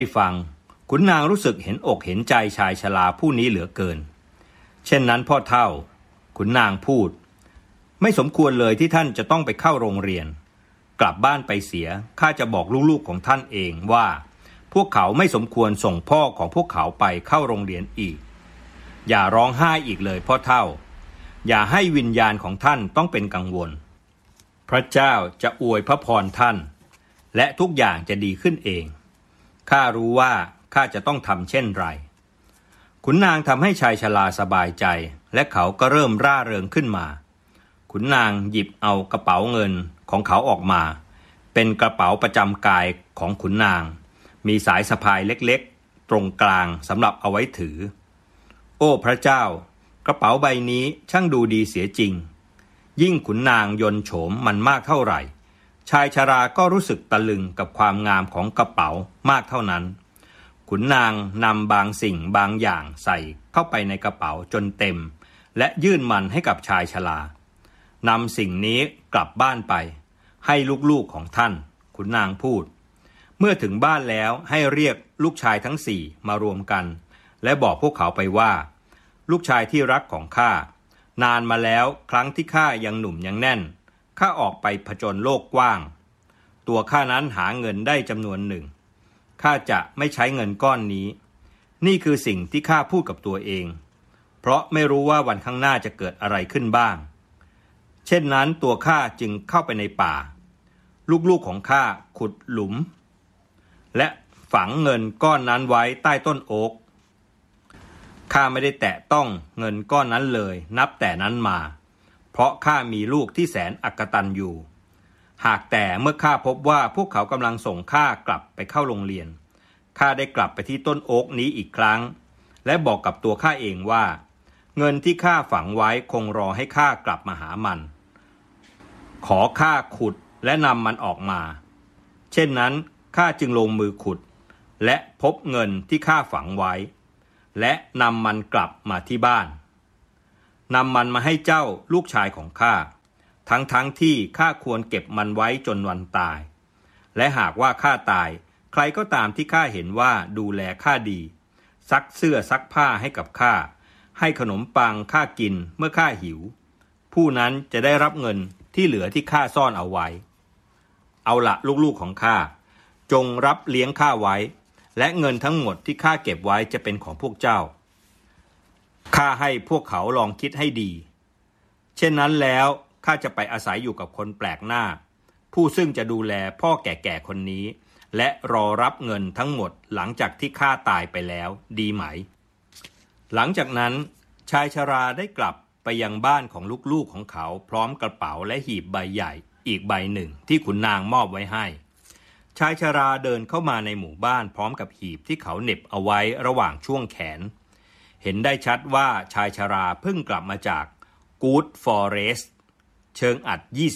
ฟังขุนนางรู้สึกเห็นอกเห็นใจชายชราผู้นี้เหลือเกินเช่นนั้นพ่อเฒ่าขุนนางพูดไม่สมควรเลยที่ท่านจะต้องไปเข้าโรงเรียนกลับบ้านไปเสียข้าจะบอกลูกๆของท่านเองว่าพวกเขาไม่สมควรส่งพ่อของพวกเขาไปเข้าโรงเรียนอีกอย่าร้องไห้อีกเลยพ่อเฒ่าอย่าให้วิญญาณของท่านต้องเป็นกังวลพระเจ้าจะอวยพระพรท่านและทุกอย่างจะดีขึ้นเองข้ารู้ว่าข้าจะต้องทำเช่นไรขุนนางทำให้ชายชราสบายใจและเขาก็เริ่มร่าเริงขึ้นมาขุนนางหยิบเอากระเป๋าเงินของเขาออกมาเป็นกระเป๋าประจำกายของขุนนางมีสายสะพายเล็กๆตรงกลางสำหรับเอาไว้ถือโอ้พระเจ้ากระเป๋าใบนี้ช่างดูดีเสียจริงยิ่งขุนนางยนต์โฉมมันมากเท่าไหร่ชายชราก็รู้สึกตะลึงกับความงามของกระเป๋ามากเท่านั้นขุนนางนำบางสิ่งบางอย่างใส่เข้าไปในกระเป๋าจนเต็มและยื่นมันให้กับชายชรานำสิ่งนี้กลับบ้านไปให้ลูกๆของท่านขุนนางพูดเมื่อถึงบ้านแล้วให้เรียกลูกชายทั้งสี่มารวมกันและบอกพวกเขาไปว่าลูกชายที่รักของข้านานมาแล้วครั้งที่ข้ายังหนุ่มยังแน่นข้าออกไปผจญโลกกว้างตัวข้านั้นหาเงินได้จำนวนหนึ่งข้าจะไม่ใช้เงินก้อนนี้นี่คือสิ่งที่ข้าพูดกับตัวเองเพราะไม่รู้ว่าวันข้างหน้าจะเกิดอะไรขึ้นบ้างเช่นนั้นตัวข้าจึงเข้าไปในป่าลูกๆของข้าขุดหลุมและฝังเงินก้อนนั้นไว้ใต้ต้นโอ๊กข้าไม่ได้แตะต้องเงินก้อนนั้นเลยนับแต่นั้นมาเพราะข้ามีลูกที่แสนอักตันอยู่หากแต่เมื่อข้าพบว่าพวกเขากำลังส่งข้ากลับไปเข้าโรงเรียนข้าได้กลับไปที่ต้นโอ๊กนี้อีกครั้งและบอกกับตัวข้าเองว่าเงินที่ข้าฝังไว้คงรอให้ข้ากลับมาหามันขอข้าขุดและนำมันออกมาเช่นนั้นข้าจึงลงมือขุดและพบเงินที่ข้าฝังไว้และนำมันกลับมาที่บ้านนำมันมาให้เจ้าลูกชายของข้าทั้งที่ข้าควรเก็บมันไว้จนวันตายและหากว่าข้าตายใครก็ตามที่ข้าเห็นว่าดูแลข้าดีซักเสื้อซักผ้าให้กับข้าให้ขนมปังข้ากินเมื่อข้าหิวผู้นั้นจะได้รับเงินที่เหลือที่ข้าซ่อนเอาไว้เอาละลูกๆของข้าจงรับเลี้ยงข้าไว้และเงินทั้งหมดที่ข้าเก็บไว้จะเป็นของพวกเจ้าข้าให้พวกเขาลองคิดให้ดีเช่นนั้นแล้วข้าจะไปอาศัยอยู่กับคนแปลกหน้าผู้ซึ่งจะดูแลพ่อแก่ๆคนนี้และรอรับเงินทั้งหมดหลังจากที่ข้าตายไปแล้วดีไหมหลังจากนั้นชายชราได้กลับไปยังบ้านของลูกๆของเขาพร้อมกระเป๋าและหีบใบใหญ่อีกใบหนึ่งที่ขุนนางมอบไว้ให้ชายชราเดินเข้ามาในหมู่บ้านพร้อมกับหีบที่เขาเหน็บเอาไว้ระหว่างช่วงแขนเห็นได้ชัดว่าชายชราเพิ่งกลับมาจากกู๊ดฟอเรสต์เชิงอัด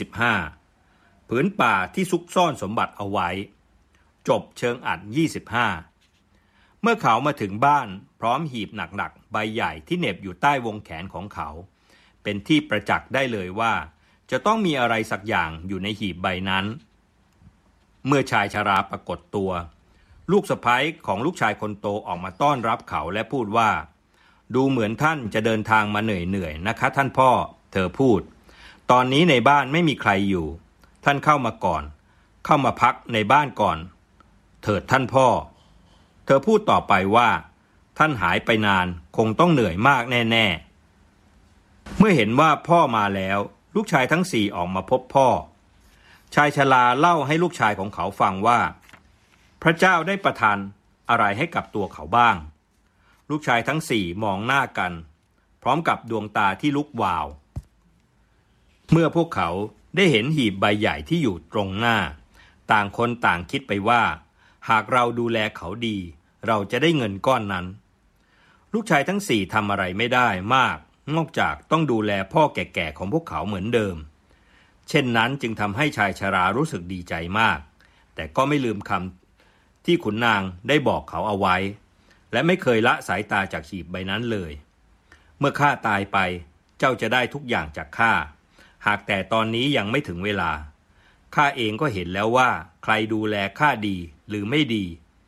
25ผืนป่าที่ซุกซ่อนสมบัติเอาไว้จบเชิงอัด25เมื่อเขามาถึงบ้านพร้อมหีบหนักๆใบใหญ่ที่เหน็บอยู่ใต้วงแขนของเขาเป็นที่ประจักษ์ได้เลยว่าจะต้องมีอะไรสักอย่างอยู่ในหีบใบนั้นเมื่อชายชราปรากฏตัวลูกสะใภ้ของลูกชายคนโตออกมาต้อนรับเขาและพูดว่าดูเหมือนท่านจะเดินทางมาเหนื่อยๆนะคะท่านพ่อเธอพูดตอนนี้ในบ้านไม่มีใครอยู่ท่านเข้ามาก่อนเข้ามาพักในบ้านก่อนเถิดท่านพ่อเธอพูดต่อไปว่าท่านหายไปนานคงต้องเหนื่อยมากแน่ๆเมื่อเห็นว่าพ่อมาแล้วลูกชายทั้งสี่ออกมาพบพ่อชายชราเล่าให้ลูกชายของเขาฟังว่าพระเจ้าได้ประทานอะไรให้กับตัวเขาบ้างลูกชายทั้งสี่มองหน้ากันพร้อมกับดวงตาที่ลุกวาวเมื่อพวกเขาได้เห็นหีบใบใหญ่ที่อยู่ตรงหน้าต่างคนต่างคิดไปว่าหากเราดูแลเขาดีเราจะได้เงินก้อนนั้นลูกชายทั้งสี่ทำอะไรไม่ได้มากนอกจากต้องดูแลพ่อแก่ๆของพวกเขาเหมือนเดิมเช่นนั้นจึงทำให้ชายชรารู้สึกดีใจมากแต่ก็ไม่ลืมคำที่ขุนนางได้บอกเขาเอาไว้และไม่เคยละสายตาจากหีบใบนั้นเลยเมื่อข้าตายไปเจ้าจะได้ทุกอย่างจากข้าหากแต่ตอนนี้ยังไม่ถึงเวลาข้าเองก็เห็นแล้วว่าใครดูแลข้าดีหรือไม่ดี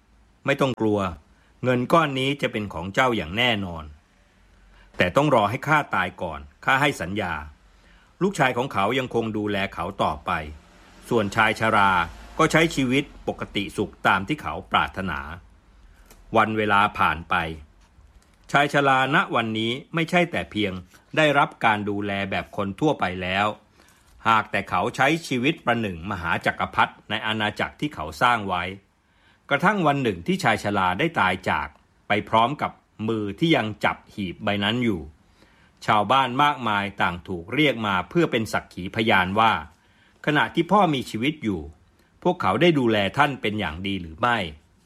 ไม่ต้องกลัวเงินก้อนนี้จะเป็นของเจ้าอย่างแน่นอนแต่ต้องรอให้ข้าตายก่อนข้าให้สัญญาลูกชายของเขายังคงดูแลเขาต่อไปส่วนชายชราก็ใช้ชีวิตปกติสุขตามที่เขาปรารถนาวันเวลาผ่านไปชายชราณวันนี้ไม่ใช่แต่เพียงได้รับการดูแลแบบคนทั่วไปแล้วหากแต่เขาใช้ชีวิตประหนึ่งมหาจักรพรรดิในอาณาจักรที่เขาสร้างไว้กระทั่งวันหนึ่งที่ชายชราได้ตายจากไปพร้อมกับมือที่ยังจับหีบใบนั้นอยู่ชาวบ้านมากมายต่างถูกเรียกมาเพื่อเป็นสักขีพยานว่าขณะที่พ่อมีชีวิตอยู่พวกเขาได้ดูแลท่านเป็นอย่างดีหรือไม่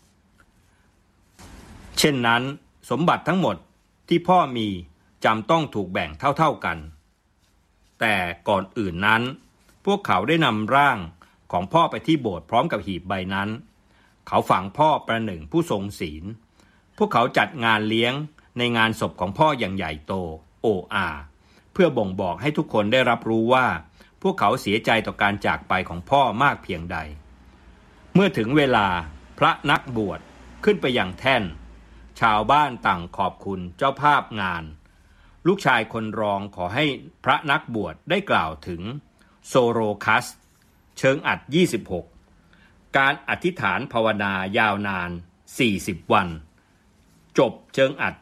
เช่นนั้นสมบัติทั้งหมดที่พ่อมีจำต้องถูกแบ่งเท่าๆกันแต่ก่อนอื่นนั้นพวกเขาได้นำร่างของพ่อไปที่โบสถ์พร้อมกับหีบใบนั้นเขาฝังพ่อประหนึ่งผู้ทรงศีลพวกเขาจัดงานเลี้ยงในงานศพของพ่ออย่างใหญ่โตโอ้อาเพื่อบ่งบอกให้ทุกคนได้รับรู้ว่าพวกเขาเสียใจต่อการจากไปของพ่อมากเพียงใดเมื่อถึงเวลาพระนักบวชขึ้นไปยังแท่นชาวบ้านต่างขอบคุณเจ้าภาพงานลูกชายคนรองขอให้พระนักบวชได้กล่าวถึงโซโรคัสเชิงอัด26การอธิษฐานภาวนายาวนาน40วันจบเชิงอัด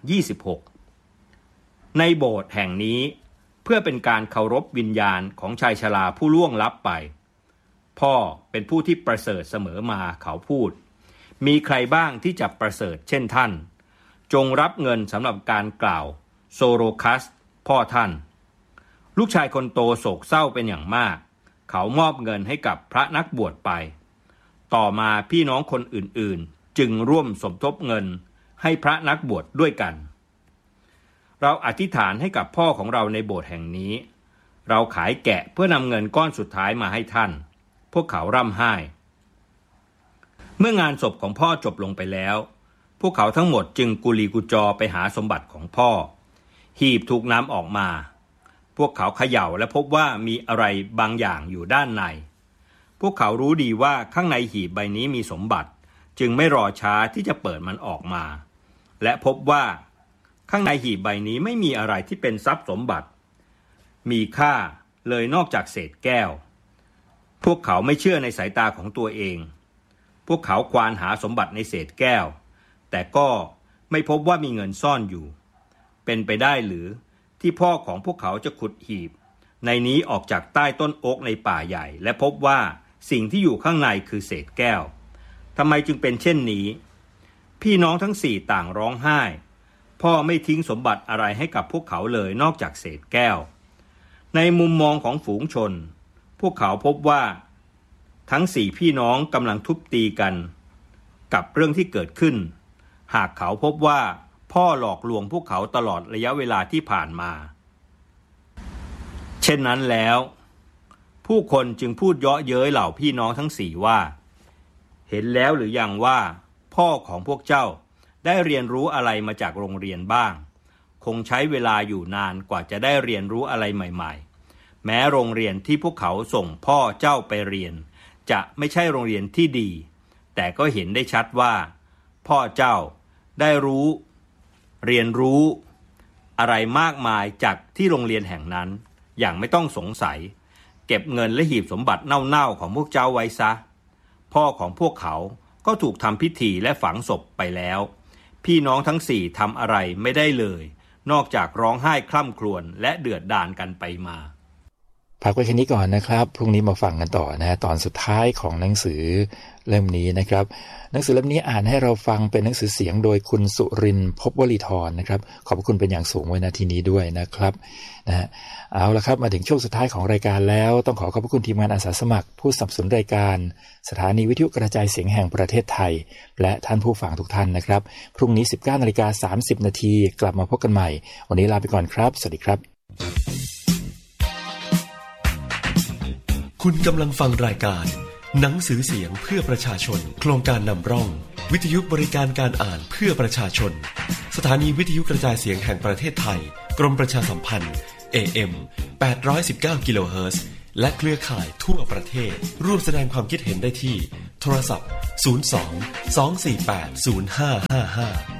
26ในโบสถ์แห่งนี้เพื่อเป็นการเคารพวิญญาณของชายชราผู้ล่วงลับไปพ่อเป็นผู้ที่ประเสริฐเสมอมาเขาพูดมีใครบ้างที่จะประเสริฐเช่นท่านจงรับเงินสำหรับการกล่าวโซโรคัสพ่อท่านลูกชายคนโตโศกเศร้าเป็นอย่างมากเขามอบเงินให้กับพระนักบวชไปต่อมาพี่น้องคนอื่นๆจึงร่วมสมทบเงินให้พระนักบวชด้วยกันเราอธิษฐานให้กับพ่อของเราในโบสถ์แห่งนี้เราขายแกะเพื่อนำเงินก้อนสุดท้ายมาให้ท่านพวกเขาร่ำไห้เมื่องานศพของพ่อจบลงไปแล้วพวกเขาทั้งหมดจึงกุลีกุจอไปหาสมบัติของพ่อหีบถูกนำออกมาพวกเขาเขย่าและพบว่ามีอะไรบางอย่างอยู่ด้านในพวกเขารู้ดีว่าข้างในหีบใบนี้มีสมบัติจึงไม่รอช้าที่จะเปิดมันออกมาและพบว่าข้างในหีบใบนี้ไม่มีอะไรที่เป็นทรัพย์สมบัติมีค่าเลยนอกจากเศษแก้วพวกเขาไม่เชื่อในสายตาของตัวเองพวกเขาควานหาสมบัติในเศษแก้วแต่ก็ไม่พบว่ามีเงินซ่อนอยู่เป็นไปได้หรือที่พ่อของพวกเขาจะขุดหีบในนี้ออกจากใต้ต้นโอ๊กในป่าใหญ่และพบว่าสิ่งที่อยู่ข้างในคือเศษแก้วทำไมจึงเป็นเช่นนี้พี่น้องทั้ง4ต่างร้องไห้พ่อไม่ทิ้งสมบัติอะไรให้กับพวกเขาเลยนอกจากเศษแก้วในมุมมองของฝูงชนพวกเขาพบว่าทั้ง4พี่น้องกำลังทุบตีกันกับเรื่องที่เกิดขึ้นหากเขาพบว่าพ่อหลอกลวงพวกเขาตลอดระยะเวลาที่ผ่านมาเช่นนั้นแล้วผู้คนจึงพูดเยาะเย้ยเหล่าพี่น้องทั้ง4ว่าเห็นแล้วหรือยังว่าพ่อของพวกเจ้าได้เรียนรู้อะไรมาจากโรงเรียนบ้างคงใช้เวลาอยู่นานกว่าจะได้เรียนรู้อะไรใหม่ๆแม้โรงเรียนที่พวกเขาส่งพ่อเจ้าไปเรียนจะไม่ใช่โรงเรียนที่ดีแต่ก็เห็นได้ชัดว่าพ่อเจ้าได้เรียนรู้อะไรมากมายจากที่โรงเรียนแห่งนั้นอย่างไม่ต้องสงสัยเก็บเงินและหีบสมบัติเน่าๆของพวกเจ้าไว้ซะพ่อของพวกเขาก็ถูกทำพิธีและฝังศพไปแล้วพี่น้องทั้ง4ทำอะไรไม่ได้เลยนอกจากร้องไห้คร่ำครวญและเดือดดาลกันไปมาพักไว้แค่นี้ก่อนนะครับพรุ่งนี้มาฟังกันต่อนะตอนสุดท้ายของหนังสือเล่มนี้นะครับหนังสือเล่มนี้อ่านให้เราฟังเป็นหนังสือเสียงโดยคุณสุรินทร์ภพวลีธรนะครับขอบคุณเป็นอย่างสูงไว้ณที่นี้ด้วยนะครับนะฮะเอาละครับมาถึงช่วงสุดท้ายของรายการแล้วต้องขอบคุณทีมงานอาสาสมัครผู้สนับสนุนรายการสถานีวิทยุกระจายเสียงแห่งประเทศไทยและท่านผู้ฟังทุกท่านนะครับพรุ่งนี้ 19:30 น.กลับมาพบกันใหม่วันนี้ลาไปก่อนครับสวัสดีครับคุณกำลังฟังรายการหนังสือเสียงเพื่อประชาชนโครงการนำร่องวิทยุบริการการอ่านเพื่อประชาชนสถานีวิทยุกระจายเสียงแห่งประเทศไทยกรมประชาสัมพันธ์ AM 819 กิโลเฮิรตซ์และเครือข่ายทั่วประเทศร่วมแสดงความคิดเห็นได้ที่โทรศัพท์ 02 248 0555